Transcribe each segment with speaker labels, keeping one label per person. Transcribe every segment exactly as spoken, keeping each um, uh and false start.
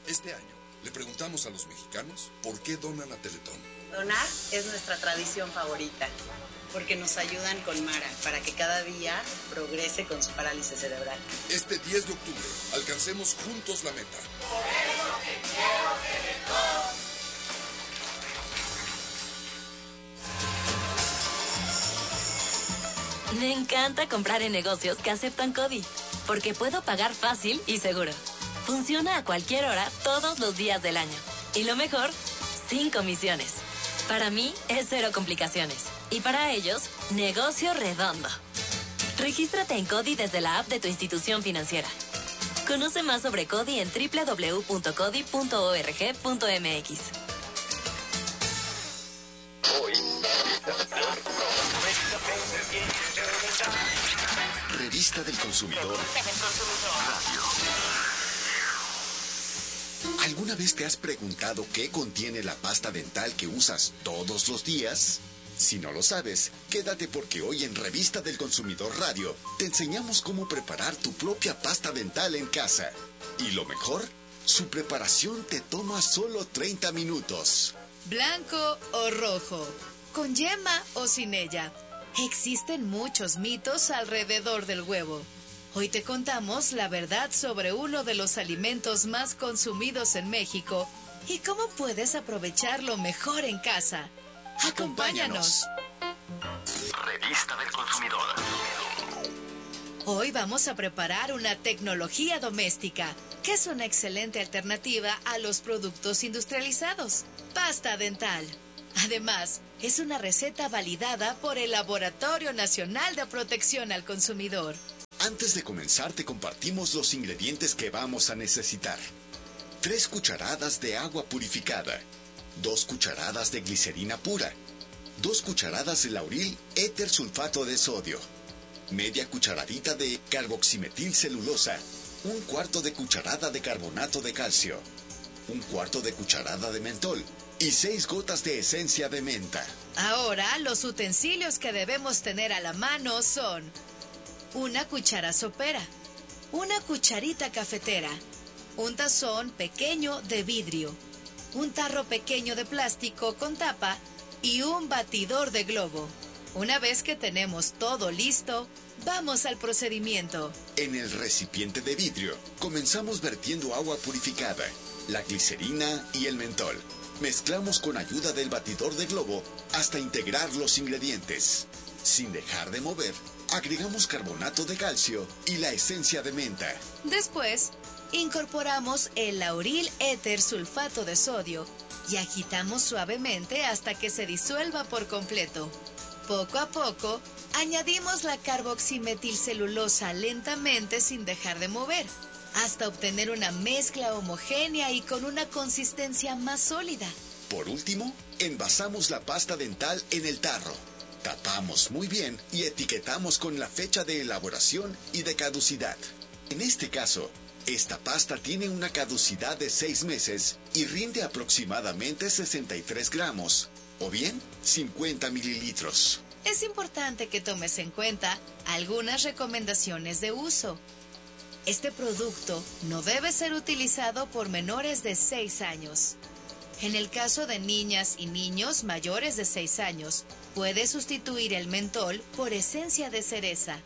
Speaker 1: Este año le preguntamos a los mexicanos por qué donan a Teletón.
Speaker 2: Donar es nuestra tradición favorita, porque nos ayudan con Mara para que cada día progrese con su parálisis cerebral.
Speaker 1: Este diez de octubre, alcancemos juntos la meta.
Speaker 3: Por eso te quiero, Teletón.
Speaker 4: Me encanta comprar en negocios que aceptan CODI, porque puedo pagar fácil y seguro. Funciona a cualquier hora, todos los días del año. Y lo mejor, sin comisiones. Para mí, es cero complicaciones. Y para ellos, negocio redondo. Regístrate en CODI desde la app de tu institución financiera. Conoce más sobre CODI en doble u doble u doble u punto codi punto org punto m x.
Speaker 5: Revista del Consumidor Radio. ¿Alguna vez te has preguntado qué contiene la pasta dental que usas todos los días? Si no lo sabes, quédate porque hoy en Revista del Consumidor Radio te enseñamos cómo preparar tu propia pasta dental en casa. Y lo mejor, su preparación te toma solo treinta minutos.
Speaker 6: Blanco o rojo, con yema o sin ella. Existen muchos mitos alrededor del huevo. Hoy te contamos la verdad sobre uno de los alimentos más consumidos en México y cómo puedes aprovecharlo mejor en casa. ¡Acompáñanos!
Speaker 5: Revista del Consumidor.
Speaker 6: Hoy vamos a preparar una tecnología doméstica, que es una excelente alternativa a los productos industrializados. Pasta dental. Además, es una receta validada por el Laboratorio Nacional de Protección al Consumidor.
Speaker 5: Antes de comenzar, te compartimos los ingredientes que vamos a necesitar. Tres cucharadas de agua purificada. Dos cucharadas de glicerina pura. Dos cucharadas de lauril éter sulfato de sodio. Media cucharadita de carboximetilcelulosa. Un cuarto de cucharada de carbonato de calcio. Un cuarto de cucharada de mentol. Y seis gotas de esencia de menta.
Speaker 6: Ahora, los utensilios que debemos tener a la mano son una cuchara sopera, una cucharita cafetera, un tazón pequeño de vidrio, un tarro pequeño de plástico con tapa y un batidor de globo. Una vez que tenemos todo listo, vamos al procedimiento.
Speaker 5: En el recipiente de vidrio, comenzamos vertiendo agua purificada, la glicerina y el mentol. Mezclamos con ayuda del batidor de globo hasta integrar los ingredientes. Sin dejar de mover, agregamos carbonato de calcio y la esencia de menta.
Speaker 6: Después, incorporamos el lauril éter sulfato de sodio y agitamos suavemente hasta que se disuelva por completo. Poco a poco, añadimos la carboximetilcelulosa lentamente sin dejar de mover, hasta obtener una mezcla homogénea y con una consistencia más sólida.
Speaker 5: Por último, envasamos la pasta dental en el tarro. Tapamos muy bien y etiquetamos con la fecha de elaboración y de caducidad. En este caso, esta pasta tiene una caducidad de seis meses y rinde aproximadamente sesenta y tres gramos, o bien cincuenta mililitros.
Speaker 6: Es importante que tomes en cuenta algunas recomendaciones de uso. Este producto no debe ser utilizado por menores de seis años. En el caso de niñas y niños mayores de seis años, puedes sustituir el mentol por esencia de cereza.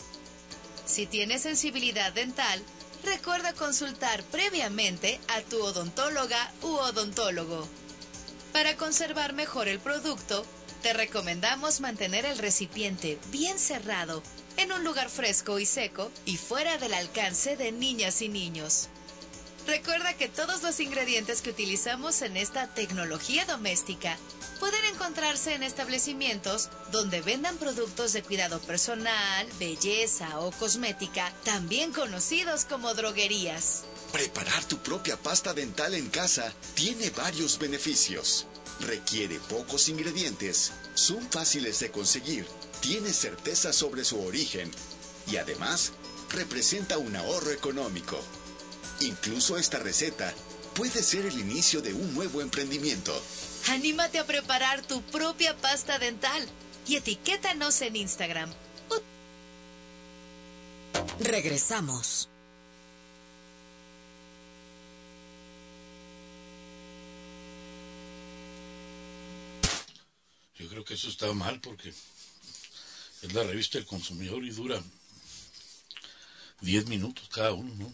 Speaker 6: Si tienes sensibilidad dental, recuerda consultar previamente a tu odontóloga u odontólogo. Para conservar mejor el producto, te recomendamos mantener el recipiente bien cerrado, en un lugar fresco y seco y fuera del alcance de niñas y niños. Recuerda que todos los ingredientes que utilizamos en esta tecnología doméstica pueden encontrarse en establecimientos donde vendan productos de cuidado personal, belleza o cosmética, también conocidos como droguerías.
Speaker 5: Preparar tu propia pasta dental en casa tiene varios beneficios. Requiere pocos ingredientes, son fáciles de conseguir, tiene certeza sobre su origen y además representa un ahorro económico. Incluso esta receta puede ser el inicio de un nuevo emprendimiento.
Speaker 6: Anímate a preparar tu propia pasta dental y etiquétanos en Instagram.
Speaker 7: Regresamos. creo que eso está mal porque es la revista El Consumidor y dura diez minutos cada uno, ¿no?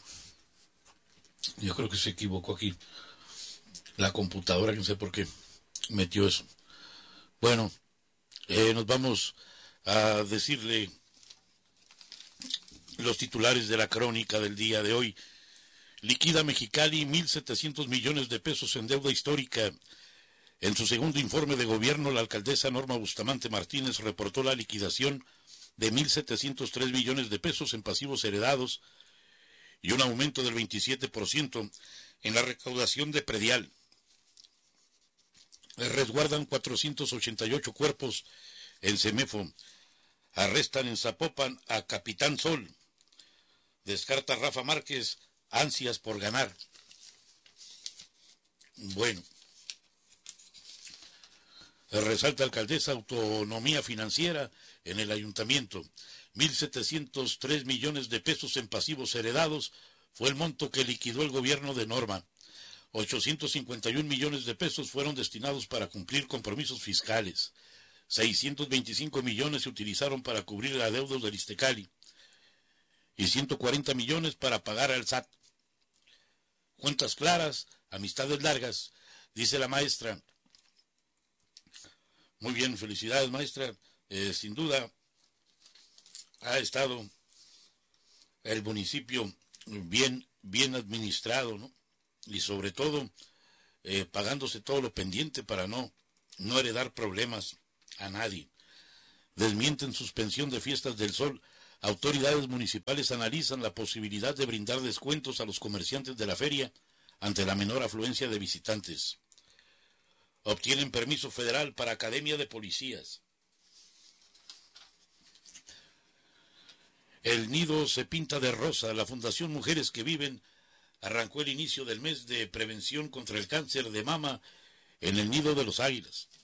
Speaker 7: Yo creo que se equivocó aquí la computadora, no sé por qué metió eso. Bueno, eh, nos vamos a decirle los titulares de la crónica del día de hoy. Liquida Mexicali mil setecientos millones de pesos en deuda histórica. En su segundo informe de gobierno, la alcaldesa Norma Bustamante Martínez reportó la liquidación de mil setecientos tres millones de pesos en pasivos heredados y un aumento del veintisiete por ciento en la recaudación de predial. Resguardan cuatrocientos ochenta y ocho cuerpos en Semefo. Arrestan en Zapopan a Capitán Sol. Descarta Rafa Márquez ansias por ganar. Bueno. Resalta alcaldesa autonomía financiera en el ayuntamiento. mil setecientos tres millones de pesos en pasivos heredados fue el monto que liquidó el gobierno de Norma. ochocientos cincuenta y un millones de pesos fueron destinados para cumplir compromisos fiscales. seiscientos veinticinco millones se utilizaron para cubrir la deuda del Ixtecali y ciento cuarenta millones para pagar al S A T. Cuentas claras, amistades largas, dice la maestra. Muy bien, felicidades, maestra. Eh, sin duda ha estado el municipio bien, bien administrado, ¿no? Y sobre todo eh, pagándose todo lo pendiente para no, no heredar problemas a nadie. Desmienten suspensión de Fiestas del Sol. Autoridades municipales analizan la posibilidad de brindar descuentos a los comerciantes de la feria ante la menor afluencia de visitantes. Obtienen permiso federal para Academia de Policías. El nido se pinta de rosa. La Fundación Mujeres que Viven arrancó el inicio del mes de prevención contra el cáncer de mama en el Nido de los Águilas.